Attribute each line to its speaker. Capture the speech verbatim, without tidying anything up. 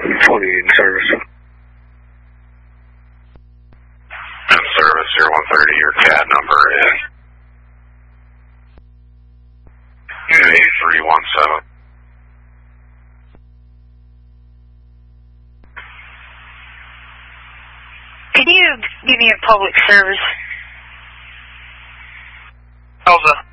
Speaker 1: twenty in service.
Speaker 2: In service, zero one thirty, your C A D number is eight three one seven.
Speaker 3: Could you give me a public service?
Speaker 4: Elsa.